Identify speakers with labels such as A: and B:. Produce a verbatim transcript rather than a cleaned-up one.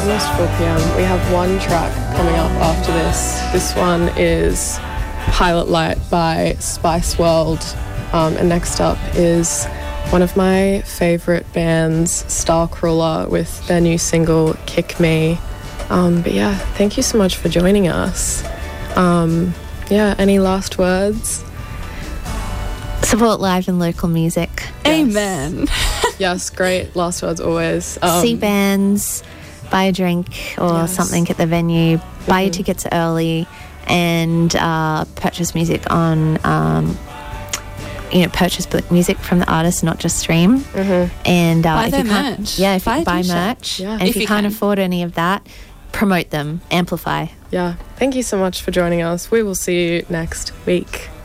A: almost four p.m. We have one track coming up after this. This one is Pilot Light by Spice World. Um, and next up is one of my favourite bands, Starcrawler, with their new single, Kick Me. Um, but yeah, thank you so much for joining us. Um, yeah, any last words?
B: Support live and local music.
C: Yes. Amen.
A: Yes, great last words always. Um,
B: See bands, buy a drink or
A: yes.
B: something at the venue, buy
A: mm-hmm.
B: your tickets early, and uh, purchase music on, um, you know, purchase music from the artist, not just stream.
A: Mm-hmm.
B: And uh,
C: buy
B: if
C: their
B: you can't,
C: merch.
B: yeah, if
C: buy
B: you buy
C: t-shirt.
B: merch,
A: yeah.
B: and
C: if,
B: if you,
C: you
B: can't
C: can.
B: afford any of that, promote them, amplify.
A: Yeah, thank you so much for joining us. We will see you next week.